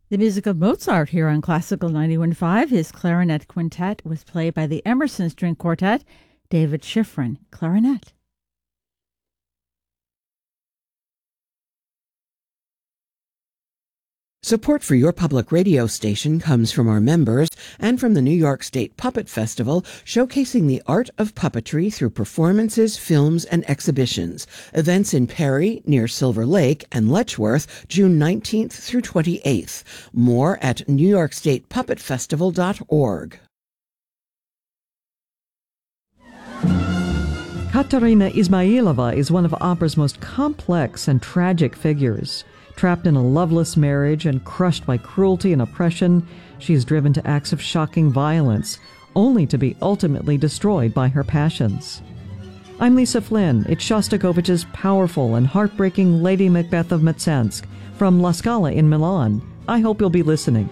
The music of Mozart here on Classical 91.5. His clarinet quintet was played by the Emerson String Quartet, David Schifrin, clarinet. Support for your public radio station comes from our members and from the New York State Puppet Festival, showcasing the art of puppetry through performances, films, and exhibitions. Events in Perry, near Silver Lake, and Letchworth, June 19th through 28th. More at newyorkstatepuppetfestival.org. Katerina Ismailova is one of opera's most complex and tragic figures. Trapped in a loveless marriage and crushed by cruelty and oppression, she is driven to acts of shocking violence, only to be ultimately destroyed by her passions. I'm Lisa Flynn. It's Shostakovich's powerful and heartbreaking Lady Macbeth of Mtsensk from La Scala in Milan. I hope you'll be listening.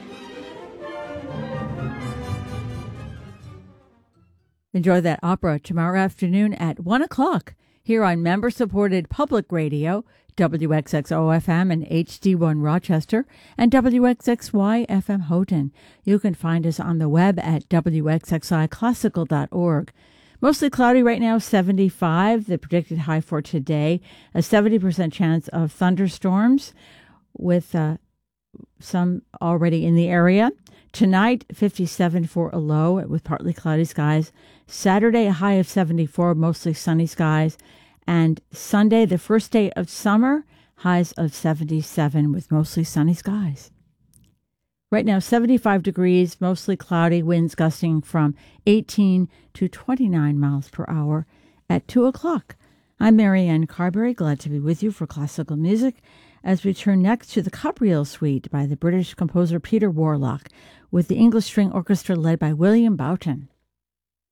Enjoy that opera tomorrow afternoon at 1 o'clock here on member-supported public radio, WXXO-FM and HD1 Rochester, and WXXY-FM Houghton. You can find us on the web at WXXIClassical.org. Mostly cloudy right now, 75. The predicted high for today, a 70% chance of thunderstorms with some already in the area. Tonight, 57 for a low with partly cloudy skies. Saturday, a high of 74, mostly sunny skies. And Sunday, the first day of summer, highs of 77 with mostly sunny skies. Right now, 75 degrees, mostly cloudy, winds gusting from 18 to 29 miles per hour at 2 o'clock. I'm Marianne Carberry, glad to be with you for classical music as we turn next to the Cabriel Suite by the British composer Peter Warlock with the English String Orchestra led by William Boughton.